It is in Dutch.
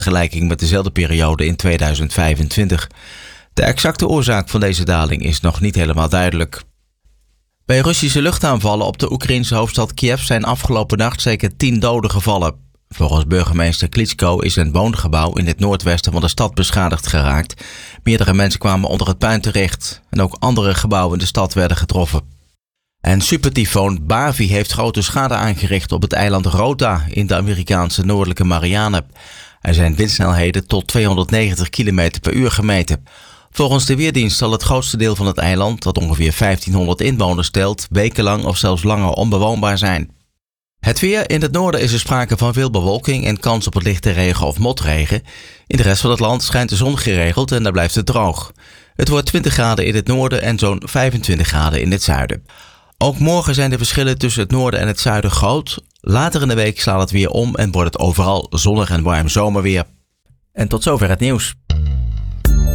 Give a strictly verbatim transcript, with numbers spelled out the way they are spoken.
vergelijking met dezelfde periode in tweeduizend vijfentwintig. De exacte oorzaak van deze daling is nog niet helemaal duidelijk. Bij Russische luchtaanvallen op de Oekraïnse hoofdstad Kiev zijn afgelopen nacht zeker tien doden gevallen. Volgens burgemeester Klitschko is een woongebouw in het noordwesten van de stad beschadigd geraakt. Meerdere mensen kwamen onder het puin terecht en ook andere gebouwen in de stad werden getroffen. En supertyfoon Bavi heeft grote schade aangericht op het eiland Rota in de Amerikaanse noordelijke Marianen. Er zijn windsnelheden tot tweehonderdnegentig kilometer per uur gemeten. Volgens de Weerdienst zal het grootste deel van het eiland, dat ongeveer vijftienhonderd inwoners telt, wekenlang of zelfs langer onbewoonbaar zijn. Het weer: in het noorden is er sprake van veel bewolking en kans op een lichte regen of motregen. In de rest van het land schijnt de zon geregeld en daar blijft het droog. Het wordt twintig graden in het noorden en zo'n vijfentwintig graden in het zuiden. Ook morgen zijn de verschillen tussen het noorden en het zuiden groot. Later in de week slaat het weer om en wordt het overal zonnig en warm zomerweer. En tot zover het nieuws.